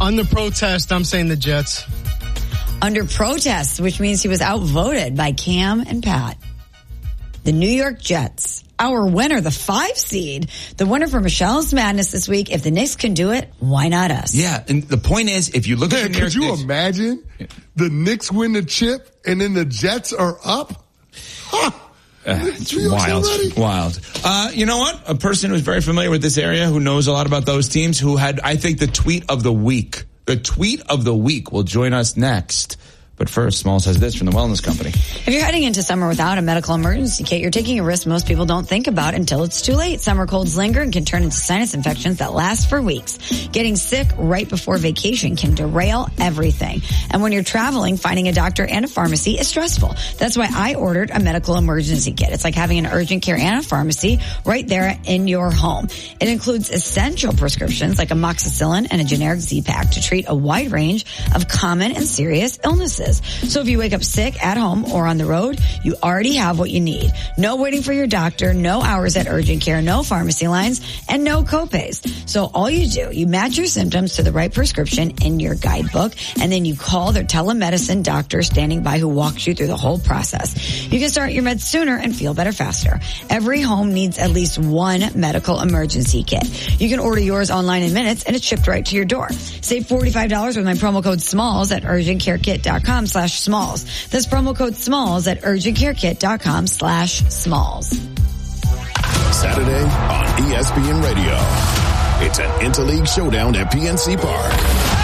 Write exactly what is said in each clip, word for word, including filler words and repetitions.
Under protest, I'm saying the Jets. Under protest, which means he was outvoted by Cam and Pat. The New York Jets. Our winner, the five seed, the winner for Michelle's Madness this week. If the Knicks can do it, why not us? Yeah, and the point is, if you look Man, at the New York could you Knicks, imagine the Knicks win the chip and then the Jets are up? Huh. Uh, it's wild, wild. Uh, you know what? A person who's very familiar with this area, who knows a lot about those teams, who had, I think, the tweet of the week. The tweet of the week will join us next. But first, Smalls has this from the Wellness Company. If you're heading into summer without a medical emergency kit, you're taking a risk most people don't think about until it's too late. Summer colds linger and can turn into sinus infections that last for weeks. Getting sick right before vacation can derail everything. And when you're traveling, finding a doctor and a pharmacy is stressful. That's why I ordered a medical emergency kit. It's like having an urgent care and a pharmacy right there in your home. It includes essential prescriptions like amoxicillin and a generic Z-Pak to treat a wide range of common and serious illnesses. So if you wake up sick at home or on the road, you already have what you need. No waiting for your doctor, no hours at urgent care, no pharmacy lines, and no copays. So all you do, you match your symptoms to the right prescription in your guidebook, and then you call their telemedicine doctor standing by who walks you through the whole process. You can start your meds sooner and feel better faster. Every home needs at least one medical emergency kit. You can order yours online in minutes, and it's shipped right to your door. Save forty-five dollars with my promo code SMALLS at urgent care kit dot com slash smalls. That's promo code SMALLS at urgent care kit dot com slash smalls. Saturday on E S P N Radio. It's an interleague showdown at P N C Park.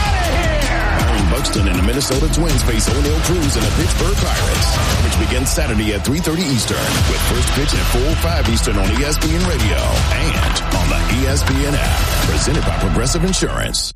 Byron Buxton and the Minnesota Twins face O'Neal Cruz and the Pittsburgh Pirates, which begins Saturday at three thirty Eastern, with first pitch at four oh five Eastern on E S P N Radio and on the E S P N app. Presented by Progressive Insurance.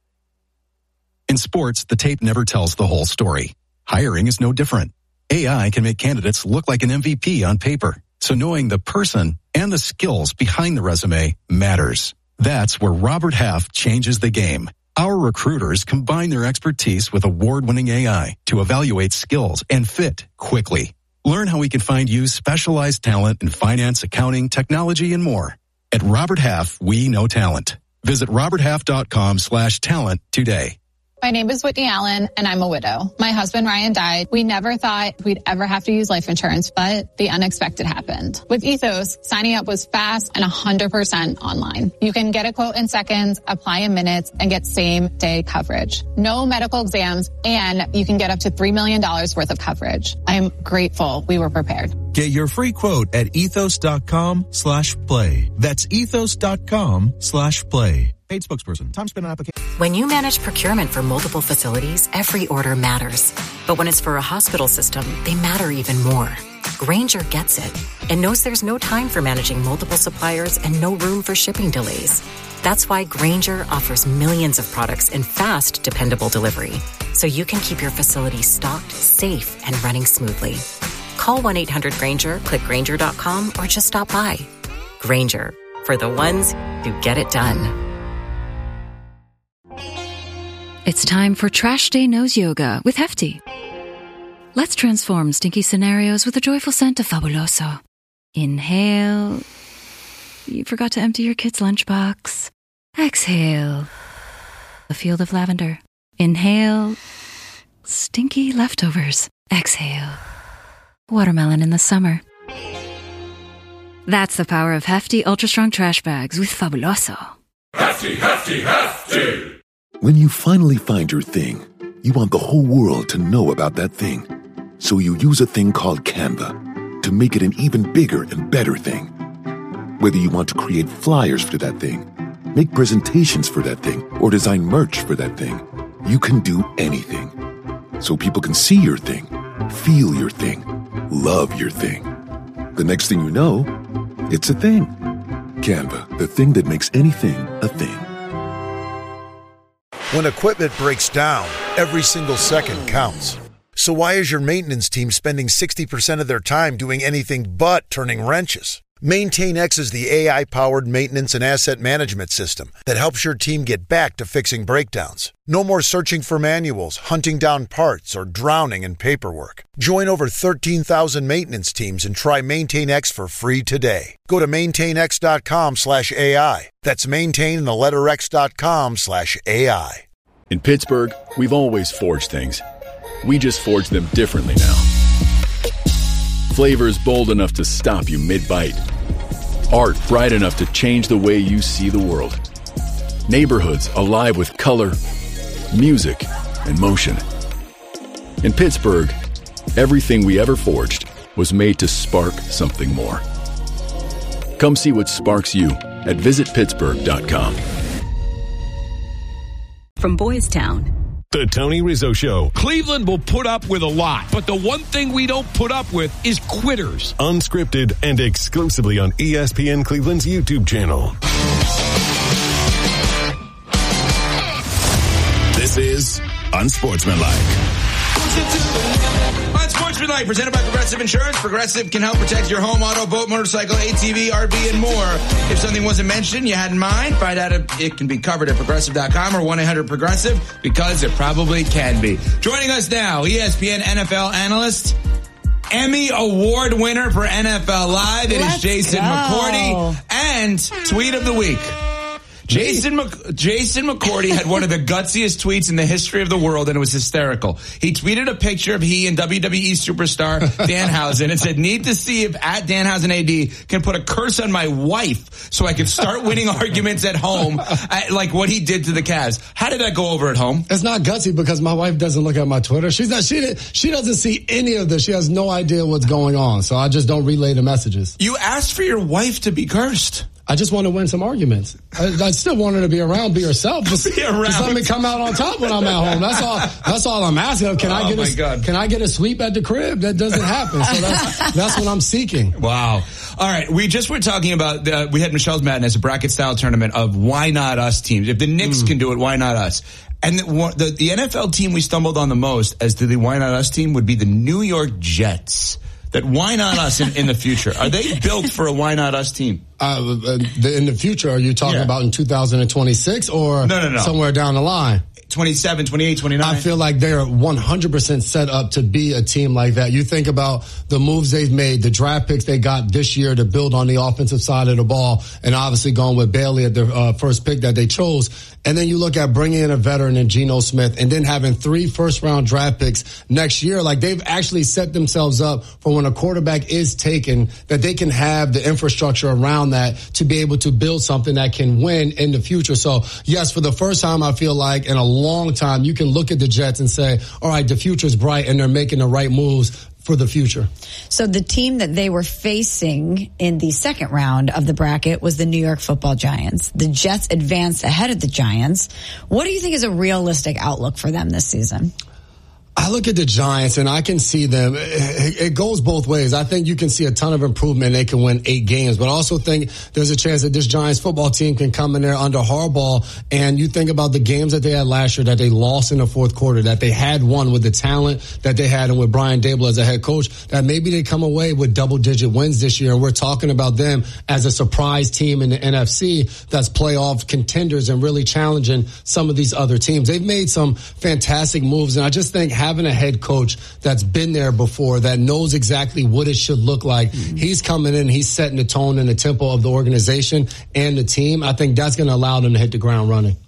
In sports, the tape never tells the whole story. Hiring is no different. A I can make candidates look like an M V P on paper. So knowing the person and the skills behind the resume matters. That's where Robert Half changes the game. Our recruiters combine their expertise with award-winning A I to evaluate skills and fit quickly. Learn how we can find you specialized talent in finance, accounting, technology, and more. At Robert Half, we know talent. Visit robert half dot com slash talent today. My name is Whitney Allen, and I'm a widow. My husband, Ryan, died. We never thought we'd ever have to use life insurance, but the unexpected happened. With Ethos, signing up was fast and one hundred percent online. You can get a quote in seconds, apply in minutes, and get same-day coverage. No medical exams, and you can get up to three million dollars worth of coverage. I'm grateful we were prepared. Get your free quote at ethos.com slash play. That's ethos.com slash play. Paid spokesperson. Time spent on application. When you manage procurement for multiple facilities, every order matters. But when it's for a hospital system, they matter even more. Grainger gets it and knows there's no time for managing multiple suppliers and no room for shipping delays. That's why Grainger offers millions of products in fast, dependable delivery, so you can keep your facility stocked, safe, and running smoothly. Call one eight hundred Grainger, click Grainger dot com, or just stop by. Grainger, for the ones who get it done. It's time for Trash Day Nose Yoga with Hefty. Let's transform stinky scenarios with a joyful scent of Fabuloso. Inhale. You forgot to empty your kid's lunchbox. Exhale. A field of lavender. Inhale. Stinky leftovers. Exhale. Watermelon in the summer. That's the power of Hefty Ultra Strong Trash Bags with Fabuloso. Hefty, Hefty, Hefty! When you finally find your thing, you want the whole world to know about that thing. So you use a thing called Canva to make it an even bigger and better thing. Whether you want to create flyers for that thing, make presentations for that thing, or design merch for that thing, you can do anything. So people can see your thing, feel your thing, love your thing. The next thing you know, it's a thing. Canva, the thing that makes anything a thing. When equipment breaks down, every single second counts. So why is your maintenance team spending sixty percent of their time doing anything but turning wrenches? MaintainX is the A I-powered maintenance and asset management system that helps your team get back to fixing breakdowns. No more searching for manuals, hunting down parts, or drowning in paperwork. Join over thirteen thousand maintenance teams and try MaintainX for free today. Go to maintainx.com slash AI. That's maintain and the letter X dot com slash AI. In Pittsburgh, we've always forged things. We just forge them differently now. Flavors bold enough to stop you mid-bite. Art bright enough to change the way you see the world. Neighborhoods alive with color, music, and motion. In Pittsburgh, everything we ever forged was made to spark something more. Come see what sparks you at visit pittsburgh dot com. From Boys Town. The Tony Rizzo Show. Cleveland will put up with a lot, but the one thing we don't put up with is quitters. Unscripted and exclusively on E S P N Cleveland's YouTube channel. This is Unsportsmanlike. Unsportsmanlike, presented by Progressive Insurance. Progressive can help protect your home, auto, boat, motorcycle, A T V, R V, and more. If something wasn't mentioned you had in mind, find out if it can be covered at progressive dot com or one eight hundred progressive, because it probably can be. Joining us now, E S P N N F L analyst, Emmy Award winner for N F L Live. It Let's is Jason go. McCourty, and Tweet of the Week. Jason Mc- Jason McCourty had one of the gutsiest tweets in the history of the world, and it was hysterical. He tweeted a picture of he and W W E superstar Danhausen and said, need to see if at Danhausen A D can put a curse on my wife so I can start winning arguments at home, at, like what he did to the Cavs. How did that go over at home? It's not gutsy because my wife doesn't look at my Twitter. She's not, she, she doesn't see any of this. She has no idea what's going on. So I just don't relay the messages. You asked for your wife to be cursed. I just want to win some arguments. I, I still want her to be around, be herself. Just, be around. Just let me come out on top when I'm at home. That's all. That's all I'm asking. Can oh I get my a God. Can I get a sweep at the crib? That doesn't happen. So that's that's what I'm seeking. Wow. All right. We just were talking about. Uh, we had Michelle's Madness, a bracket style tournament of why not us teams. If the Knicks mm. can do it, why not us? And the, the the N F L team we stumbled on the most as to the why not us team would be the New York Jets. That why not us in, in the future? Are they built for a why not us team? Uh, in the future, are you talking yeah. about in two thousand twenty-six or no, no, no. somewhere down the line? twenty-seven, twenty-eight, twenty-nine I feel like they're one hundred percent set up to be a team like that. You think about the moves they've made, the draft picks they got this year to build on the offensive side of the ball, and obviously going with Bailey at the uh, first pick that they chose. And then you look at bringing in a veteran in Geno Smith and then having three first-round draft picks next year. Like, they've actually set themselves up for when a quarterback is taken, that they can have the infrastructure around that to be able to build something that can win in the future. So, yes, for the first time, I feel like in a long time, you can look at the Jets and say, all right, the future's bright and they're making the right moves for the future. So the team that they were facing in the second round of the bracket was the New York Football Giants. The Jets advanced ahead of the Giants. What do you think is a realistic outlook for them this season? I look at the Giants and I can see them. It goes both ways. I think you can see a ton of improvement. They can win eight games, but I also think there's a chance that this Giants football team can come in there under Harbaugh. And you think about the games that they had last year that they lost in the fourth quarter, that they had won with the talent that they had and with Brian Daboll as a head coach, that maybe they come away with double digit wins this year. And we're talking about them as a surprise team in the N F C that's playoff contenders and really challenging some of these other teams. They've made some fantastic moves. And I just think having a head coach that's been there before, that knows exactly what it should look like. Mm-hmm. He's coming in, he's setting the tone and the tempo of the organization and the team. I think that's going to allow them to hit the ground running.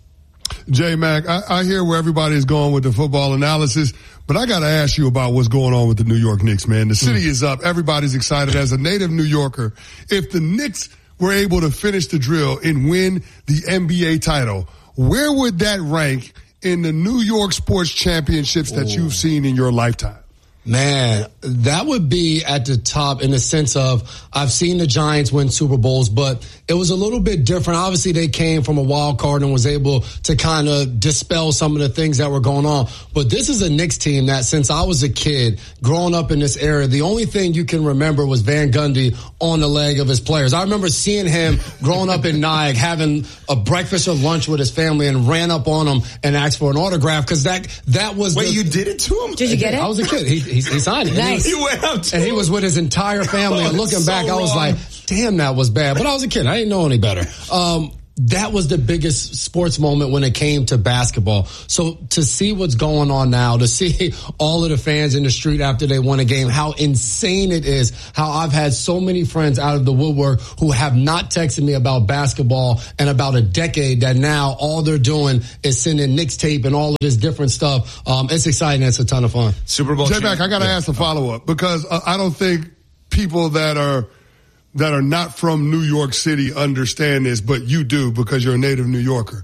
J-Mac, I, I hear where everybody's going with the football analysis, but I got to ask you about what's going on with the New York Knicks, man. The city mm-hmm. is up. Everybody's excited. As a native New Yorker, if the Knicks were able to finish the drill and win the N B A title, where would that rank in the New York sports championships that Ooh. You've seen in your lifetime? Man, that would be at the top in the sense of I've seen the Giants win Super Bowls, but it was a little bit different. Obviously, they came from a wild card and was able to kind of dispel some of the things that were going on. But this is a Knicks team that since I was a kid, growing up in this area, the only thing you can remember was Van Gundy on the leg of his players. I remember seeing him growing up in Nyack, having a breakfast or lunch with his family and ran up on him and asked for an autograph because that, that was Wait, the, you did it to him? Did you get it? I was a kid. He, he, he signed it. Nice. He went up to and he was with his entire family. Oh, and looking so back, I was wrong. like, damn, that was bad. But I was a kid. I didn't know any better. Um, that was the biggest sports moment when it came to basketball. So to see what's going on now, to see all of the fans in the street after they won a game, how insane it is, how I've had so many friends out of the woodwork who have not texted me about basketball in about a decade, that now all they're doing is sending Knicks tape and all of this different stuff. Um, it's exciting. It's a ton of fun. Super Bowl. J-Mac, I got to yeah. ask a follow-up, because uh, I don't think people that are that are not from New York City understand this, but you do because you're a native New Yorker.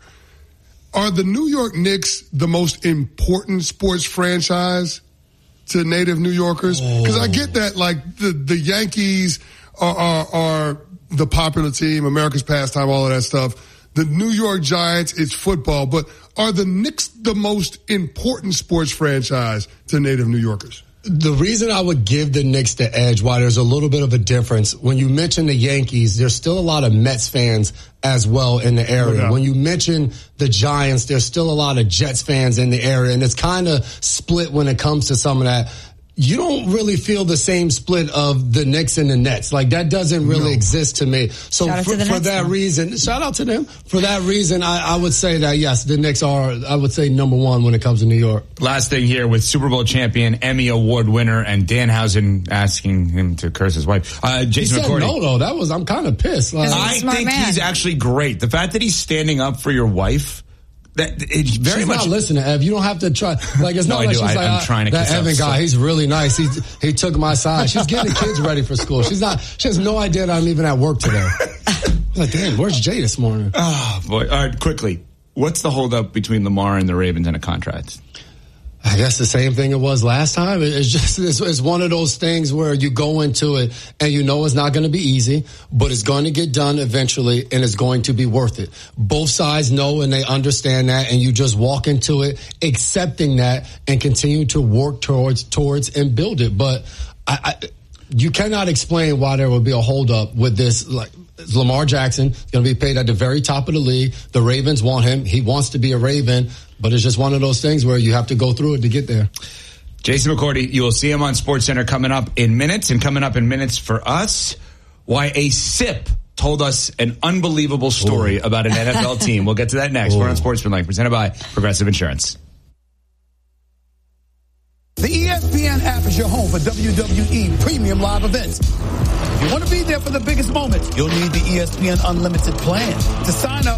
Are the New York Knicks the most important sports franchise to native New Yorkers? Because oh. I get that, like, the, the Yankees are, are, are the popular team, America's pastime, all of that stuff. The New York Giants, it's football. But are the Knicks the most important sports franchise to native New Yorkers? The reason I would give the Knicks the edge, why there's a little bit of a difference, when you mention the Yankees, there's still a lot of Mets fans as well in the area. Yeah. When you mention the Giants, there's still a lot of Jets fans in the area, and it's kind of split when it comes to some of that. You don't really feel the same split of the Knicks and the Nets. Like, that doesn't really no. exist to me. So for, for that now. reason, shout out to them. For that reason, I, I would say that, yes, the Knicks are, I would say, number one when it comes to New York. Last thing here with Super Bowl champion, Emmy Award winner, and Danhausen asking him to curse his wife. Uh, Jason he said McCourty. no, though. That was, I'm kind of pissed. Like, I think man. he's actually great. The fact that he's standing up for your wife, that it's very she's much not listening, Ev. You don't have to try. Like, it's no, not I like do. she's I, like, I'm trying to that Evan up, guy, so. he's really nice. He he took my side. She's getting the kids ready for school. She's not. She has no idea that I'm even at work today. I'm like, damn, where's Jay this morning? Oh boy! All right, quickly, what's the holdup between Lamar and the Ravens and a contract? I guess the same thing it was last time. It's just, it's, it's one of those things where you go into it and you know it's not going to be easy, but it's going to get done eventually and it's going to be worth it. Both sides know and they understand that, and you just walk into it accepting that and continue to work towards, towards and build it. But I, I you cannot explain why there would be a holdup with this. Like, Lamar Jackson is going to be paid at the very top of the league. The Ravens want him. He wants to be a Raven, but it's just one of those things where you have to go through it to get there. Jason McCourty, you will see him on SportsCenter coming up in minutes, and coming up in minutes for us, why a sip told us an unbelievable story Ooh. about an N F L team. We'll get to that next. Ooh. We're on Sportsmanlike, presented by Progressive Insurance. The E S P N app is your home for W W E premium live events. If you want to be there for the biggest moments, you'll need the E S P N Unlimited plan. To sign up,